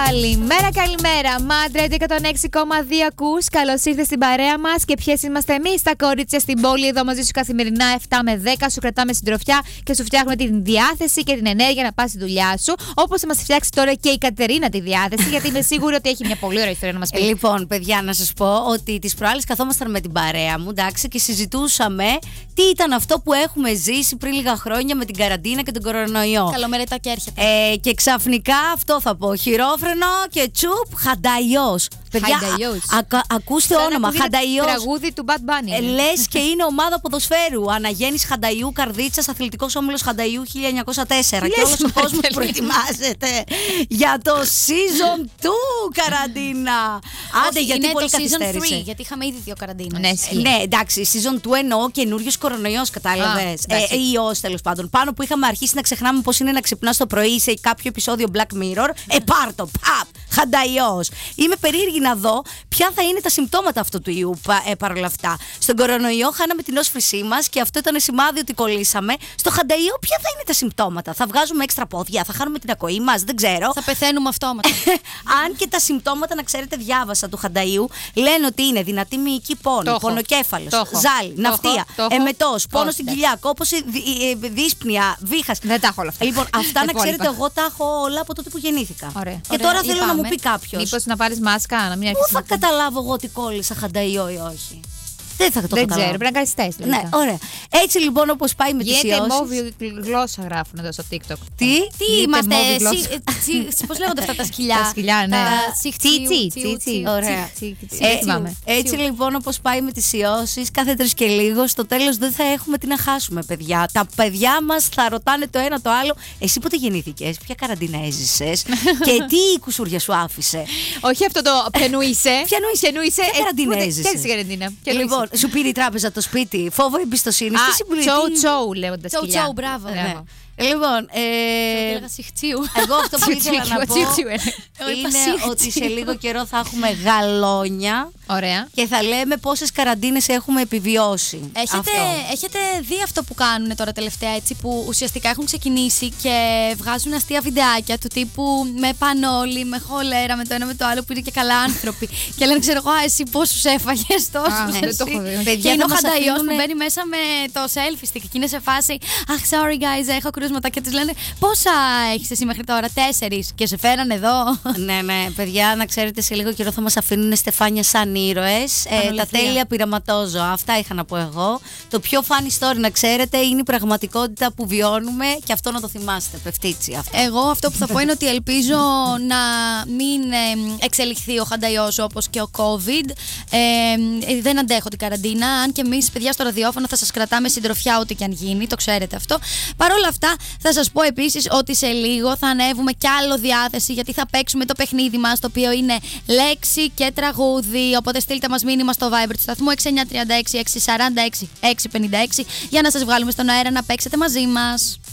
Καλημέρα, καλημέρα. Μάντρε 106,2 ακούς. Καλώς ήρθες στην παρέα μας. Και ποιες είμαστε εμείς, τα κορίτσια στην πόλη, εδώ μαζί σου καθημερινά 7 με 10. Σου κρατάμε συντροφιά και σου φτιάχνουμε την διάθεση και την ενέργεια να πας στη δουλειά σου. Όπως θα μας φτιάξει τώρα και η Κατερίνα τη διάθεση, γιατί είμαι σίγουρη ότι έχει μια πολύ ωραία ιστορία να μας πει. Λοιπόν, παιδιά, να σας πω ότι τις προάλλες καθόμασταν με την παρέα μου, εντάξει, και συζητούσαμε τι ήταν αυτό που έχουμε ζήσει πριν λίγα χρόνια με την καραντίνα και τον κορονοϊό. Καλομερετά και έρχεται. Και ξαφνικά αυτό θα πω. Χειρόφρενο και τσουπ, Χανταϊός. Παιδιά, ακούστε όνομα. Χανταϊός. Τραγούδι του Bad Bunny. Λες και είναι ομάδα ποδοσφαίρου. Αναγέννης Χανταϊού, Καρδίτσας, Αθλητικός Όμιλος Χανταϊού 1904. Και όλος ο κόσμος προετοιμάζεται για το season 2 καραντίνα. Άντε, γιατί είναι πολύ το καθυστέρησε. season 3, γιατί είχαμε ήδη 2 καραντίνες. Ναι, εντάξει, season 2 εννοώ καινούριος κορονοϊός, κατάλαβες. Ιός, τέλος πάντων. Πάνω που είχαμε αρχίσει να ξεχνάμε πώς είναι να ξυπνάς το πρωί σε κάποιο επεισόδιο Black Mirror. Πάρτο, παπ, Χανταϊός. Είμαι περίεργη να δω ποια θα είναι τα συμπτώματα αυτού του ιού παρόλα αυτά. Στον κορονοϊό χάναμε την όσφρησή μας και αυτό ήταν σημάδι ότι κολλήσαμε. Στο Χανταϊό, ποια θα είναι τα συμπτώματα? Θα βγάζουμε έξτρα πόδια, θα χάνουμε την ακοή μας, δεν ξέρω. Θα πεθαίνουμε αυτόματα. Αν και τα συμπτώματα, να ξέρετε, διάβασα του Χανταϊού, λένε ότι είναι δυνατή μυϊκή πόνη, πονοκέφαλος, ζάλι, ναυτία, εμετός, πόνο στην κοιλιά, κόπωση, δύσπνοια, βήχας. Δεν τα έχω όλα αυτά. Λοιπόν, αυτά να ξέρετε, εγώ τα έχω όλα από τότε που γεννήθηκα. Ωραία. Και τώρα θέλω να μου πει κάποιος. Μήπως να πάρεις μάσκα, να μην Πού θα καταλάβω εγώ ότι κόλλησα Χανταϊό ή όχι? Δεν θα το Δεν καταλάβω. ξέρω, πρέπει να κάνεις τεστ. Ναι, ωραία. Έτσι λοιπόν, όπως πάει με τις ιώσεις. Γίνεται μόβη γλώσσα, γράφουν εδώ στο TikTok. Τι είμαστε, πώς λέγονται αυτά τα σκυλιά? Τα σκυλιά, ναι. Τσι. Ωραία. Έτσι λοιπόν, όπως πάει με τις ιώσεις, κάθε 3 και λίγο, στο τέλος δεν θα έχουμε τι να χάσουμε, παιδιά. Τα παιδιά μας θα ρωτάνε το ένα το άλλο. Εσύ πότε γεννήθηκες, ποια καραντίνα έζησες και τι κουσούρια σου άφησε? Όχι αυτό το ποιανού είσαι. Ποια καραντίνα έζησες? Λοιπόν, σου πήρε η τράπεζα το σπίτι, φόβο εμπιστοσύνη. Τσόου λέγονται τα σκυλιά. Τσόου, μπράβο. Λοιπόν, εγώ αυτό που ήθελα να πω είναι ότι σε λίγο καιρό θα έχουμε γαλόνια. Ωραία. Και θα λέμε πόσες καραντίνες έχουμε επιβιώσει. Έχετε δει αυτό που κάνουν τώρα τελευταία, έτσι, που ουσιαστικά έχουν ξεκινήσει και βγάζουν αστεία βιντεάκια του τύπου με πανόλι, με χολέρα, με το ένα με το άλλο, που είναι και καλά άνθρωποι. Και λένε, ξέρω εγώ, εσύ πόσους έφαγες, τόσους εσύ. Και είναι ο Χανταϊός που μπαίνει μέσα με το selfie stick και είναι σε φάση, αχ, sorry guys, έχω κρούσματα. Και τις λένε, πόσα έχεις εσύ μέχρι τώρα? 4. Και σε φέραν εδώ. Ναι, παιδιά, να ξέρετε, σε λίγο καιρό θα μας αφήνουν στεφάνια σαν ήρωες. Τα τέλεια πειραματόζωα. Αυτά είχα να πω εγώ. Το πιο funny story, να ξέρετε, είναι η πραγματικότητα που βιώνουμε και αυτό να το θυμάστε. Πεφτίτσι αυτό. Εγώ αυτό που θα πω είναι ότι ελπίζω να μην εξελιχθεί ο Χανταϊός όπως και ο COVID. Δεν αντέχω την καραντίνα. Αν και εμείς, παιδιά, στο ραδιόφωνο θα σας κρατάμε συντροφιά ό,τι και αν γίνει. Το ξέρετε αυτό. Παρ' όλα αυτά, θα σας πω επίσης ότι σε λίγο θα ανέβουμε κι άλλο διάθεση, γιατί θα παίξουμε το παιχνίδι μας, το οποίο είναι λέξη και τραγούδι. Οπότε στείλτε μας μήνυμα στο Viber του σταθμού 6936 646 656 για να σας βγάλουμε στον αέρα να παίξετε μαζί μας.